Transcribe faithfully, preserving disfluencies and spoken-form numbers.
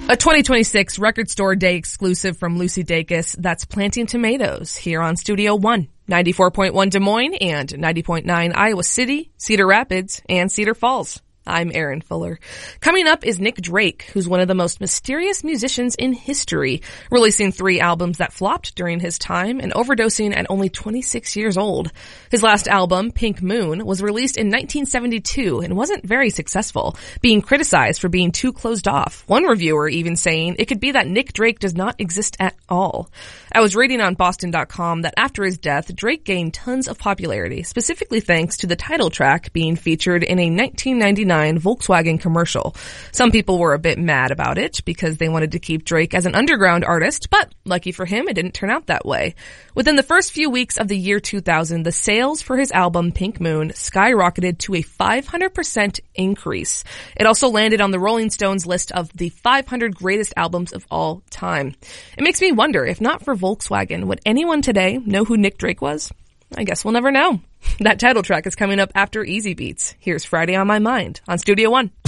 A twenty twenty-six Record Store Day exclusive from Lucy Dacus. That's Planting Tomatoes here on Studio One. ninety-four point one Des Moines and ninety point nine Iowa City, Cedar Rapids, and Cedar Falls. I'm Erin Fuller. Coming up is Nick Drake, who's one of the most mysterious musicians in history, releasing three albums that flopped during his time and overdosing at only twenty-six years old. His last album, Pink Moon, was released in nineteen seventy-two and wasn't very successful, being criticized for being too closed off. One reviewer even saying it could be that Nick Drake does not exist at all. I was reading on Boston dot com that after his death, Drake gained tons of popularity, specifically thanks to the title track being featured in a nineteen ninety-nine Volkswagen commercial. Some people were a bit mad about it because they wanted to keep Drake as an underground artist, but lucky for him, it didn't turn out that way. Within the first few weeks of the year two thousand, the sales for his album Pink Moon skyrocketed to a five hundred percent increase. It also landed on the Rolling Stones list of the five hundred greatest albums of all time. It makes me wonder, if not for Volkswagen, would anyone today know who Nick Drake was? I guess we'll never know. That title track is coming up after Easy Beats. Here's Friday on My Mind on Studio One.